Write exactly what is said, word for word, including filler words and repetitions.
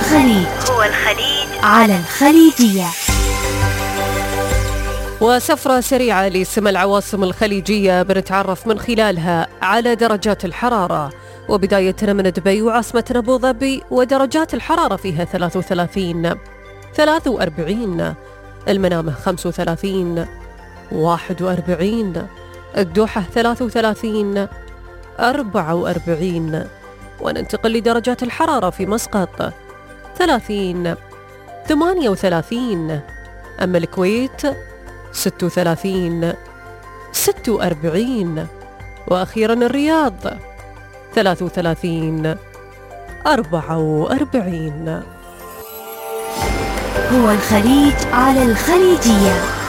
الخليج هو الخليج على الخليجية. وسفرة سريعة لسمى العواصم الخليجية بنتعرف من خلالها على درجات الحرارة، وبداية من دبي وعاصمة أبو ظبي ودرجات الحرارة فيها ثلاثة وثلاثين، ثلاثة وأربعين، المنامة خمسة وثلاثين، واحد وأربعين، الدوحة ثلاثة وثلاثين، أربعة وأربعين. وننتقل لدرجات الحرارة في مسقط ثلاثين، ثمانية وثلاثين، أما الكويت ستة وثلاثين، ستة وأربعين، وأخيرا الرياض ثلاثة وثلاثين، أربعة وأربعين. هو الخليج على الخليجية.